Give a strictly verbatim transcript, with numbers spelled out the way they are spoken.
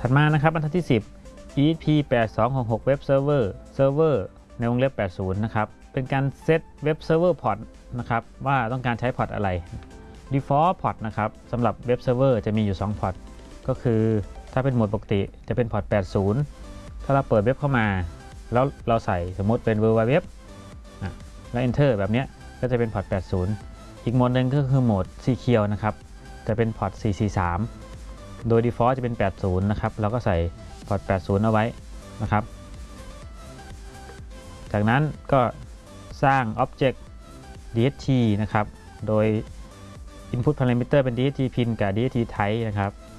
ถัดมานะครับบรรทัดที่สิบ อี เอส พี แปด สอง หก หก Web Server Server ในวงเล็บแปดสิบนะครับเป็นการเซต Web Server Port นะครับว่าต้องการใช้พอร์ตอะไร Default Port นะครับสำหรับ Web Server จะมีอยู่สองพอร์ตก็คือถ้าเป็นโหมดปกติจะเป็นพอร์ตแปดสิบถ้าเราเปิดเว็บเข้ามาแล้วเราใส่สมมติเป็น เวิลด์ ไวด์ เว็บ แล้ว Enter แบบนี้ก็จะเป็นพอร์ตแปดสิบอีกโหมดหนึ่งก็คือโหมด Secure นะครับจะเป็นพอร์ตสี่สี่สามโดย Default จะเป็นแปดสิบนะครับเราก็ใส่พอร์ตแปดสิบเอาไว้นะครับจากนั้นก็สร้าง Object ดี เอส ที นะครับโดย Input Parameter เป็น ดี เอส ที Pin กับ ดี เอส ที Type นะครับ